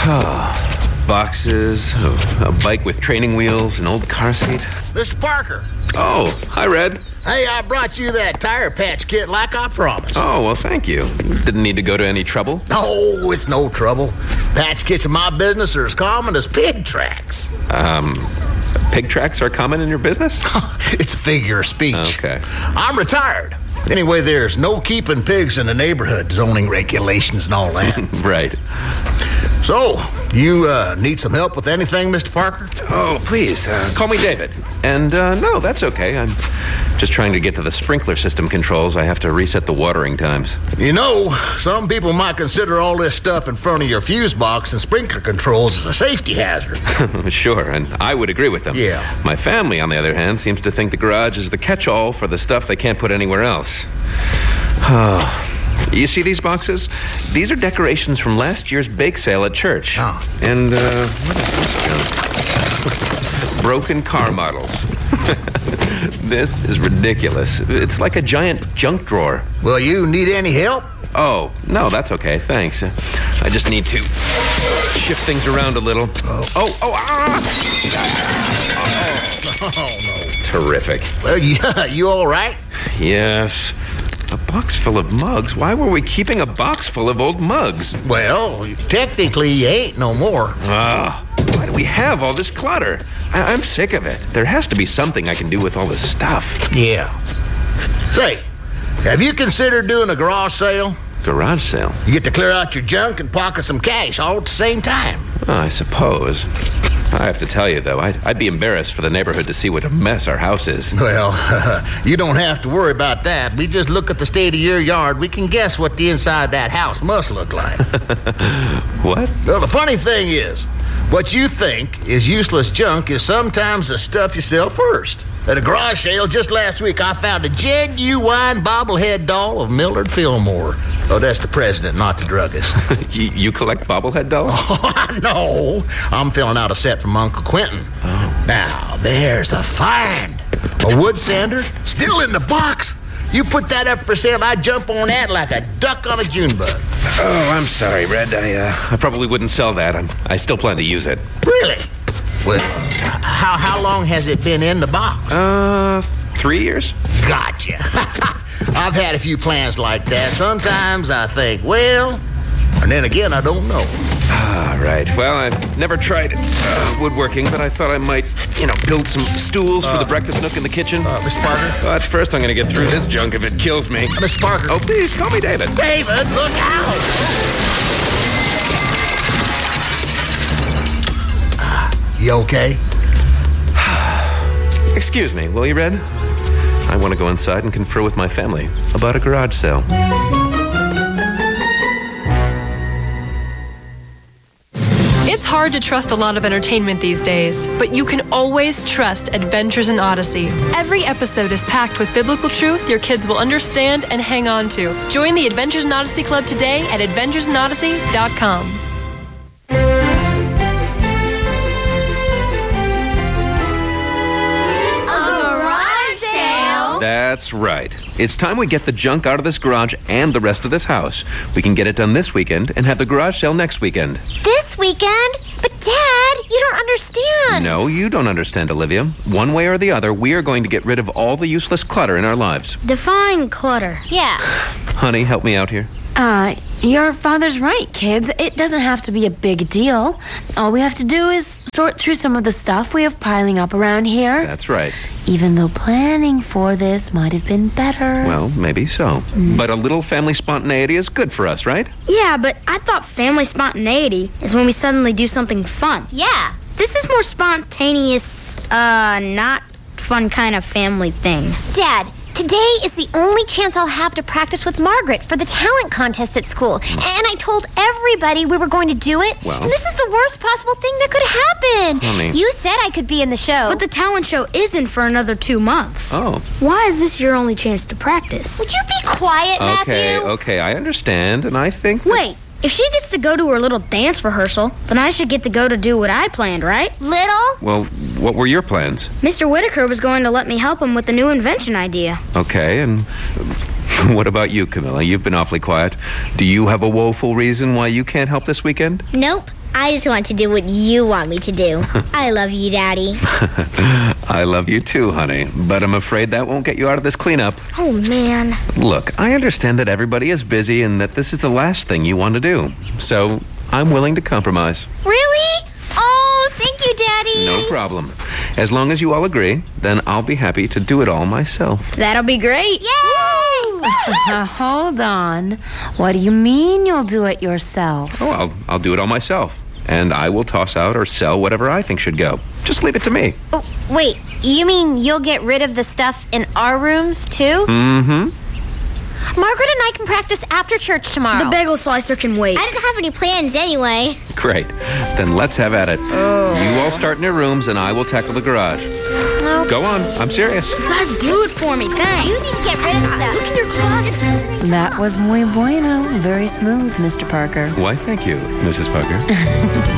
Boxes, a bike with training wheels, an old car seat. Mr. Parker. Oh, hi, Red. Hey, I brought you that tire patch kit like I promised. Oh, well, thank you. Didn't need to go to any trouble. Oh, it's no trouble. Patch kits in my business are as common as pig tracks. Pig tracks are common in your business? It's a figure of speech. Okay. I'm retired. Anyway, there's no keeping pigs in the neighborhood, zoning regulations and all that. Right. So, you need some help with anything, Mr. Parker? Oh, please, call me David. And, no, that's okay. I'm just trying to get to the sprinkler system controls. I have to reset the watering times. You know, some people might consider all this stuff in front of your fuse box and sprinkler controls as a safety hazard. Sure, and I would agree with them. Yeah. My family, on the other hand, seems to think the garage is the catch-all for the stuff they can't put anywhere else. You see these boxes? These are decorations from last year's bake sale at church. Oh. And, what is this junk? Broken car models. This is ridiculous. It's like a giant junk drawer. Well, you need any help? Oh, no, that's okay, thanks. I just need to shift things around a little. Oh, no. Terrific. Well, yeah, you all right? Yes. A box full of mugs? Why were we keeping a box full of old mugs? Well, technically, you ain't no more. Why do we have all this clutter? I'm sick of it. There has to be something I can do with all this stuff. Yeah. Say, have you considered doing a garage sale? Garage sale? You get to clear out your junk and pocket some cash all at the same time. I suppose. I have to tell you, though, I'd be embarrassed for the neighborhood to see what a mess our house is. Well, you don't have to worry about that. We just look at the state of your yard. We can guess what the inside of that house must look like. What? Well, the funny thing is, what you think is useless junk is sometimes the stuff you sell first. At a garage sale just last week, I found a genuine bobblehead doll of Millard Fillmore. Oh, that's the president, not the druggist. You collect bobblehead dolls? Oh, no. I'm filling out a set from Uncle Quentin. Oh. Now, there's a find. A wood sander, still in the box. You put that up for sale, I'd jump on that like a duck on a June bug. Oh, I'm sorry, Red. I probably wouldn't sell that. I still plan to use it. Really? Well, how long has it been in the box? 3 years. Gotcha. I've had a few plans like that. Sometimes I think, well, and then again, I don't know. Right. Well, I've never tried woodworking, but I thought I might, build some stools for the breakfast nook in the kitchen. Mr. Parker? But first I'm going to get through this junk if it kills me. Mr. Parker? Oh, please, call me David. David, look out! You okay? Excuse me, will you, Red? I want to go inside and confer with my family about a garage sale. It's hard to trust a lot of entertainment these days, but you can always trust Adventures in Odyssey. Every episode is packed with biblical truth your kids will understand and hang on to. Join the Adventures in Odyssey Club today at adventuresinodyssey.com. That's right. It's time we get the junk out of this garage and the rest of this house. We can get it done this weekend and have the garage sale next weekend. This weekend? But, Dad, you don't understand. No, you don't understand, Olivia. One way or the other, we are going to get rid of all the useless clutter in our lives. Define clutter. Yeah. Honey, help me out here. Your father's right, kids. It doesn't have to be a big deal. All we have to do is sort through some of the stuff we have piling up around here. That's right. Even though planning for this might have been better. Well, maybe so. But a little family spontaneity is good for us, right? Yeah, but I thought family spontaneity is when we suddenly do something fun. Yeah. This is more spontaneous, not fun kind of family thing. Dad, today is the only chance I'll have to practice with Margaret for the talent contest at school. And I told everybody we were going to do it. Well. And this is the worst possible thing that could happen. Honey. You said I could be in the show. But the talent show isn't for another 2 months. Oh. Why is this your only chance to practice? Would you be quiet, Matthew? Okay, I understand, and I think that... Wait, if she gets to go to her little dance rehearsal, then I should get to go to do what I planned, right? Little? Well, what were your plans? Mr. Whitaker was going to let me help him with the new invention idea. Okay, and what about you, Camilla? You've been awfully quiet. Do you have a woeful reason why you can't help this weekend? Nope. I just want to do what you want me to do. I love you, Daddy. I love you too, honey, but I'm afraid that won't get you out of this cleanup. Oh, man. Look, I understand that everybody is busy and that this is the last thing you want to do. So I'm willing to compromise. Really? Oh, thank you, Daddy. No problem. As long as you all agree, then I'll be happy to do it all myself. That'll be great. Yay! Hold on. What do you mean you'll do it yourself? Oh, I'll do it all myself. And I will toss out or sell whatever I think should go. Just leave it to me. Oh, wait, you mean you'll get rid of the stuff in our rooms, too? Mm-hmm. Margaret and I can practice after church tomorrow. The bagel slicer can wait. I didn't have any plans anyway. Great. Then let's have at it. You all start in your rooms and I will tackle the garage. Okay. Go on. I'm serious. You guys blew it for me. Thanks. You need to get rid of stuff. Look in your closet. That was muy bueno. Very smooth, Mr. Parker. Why, thank you, Mrs. Parker.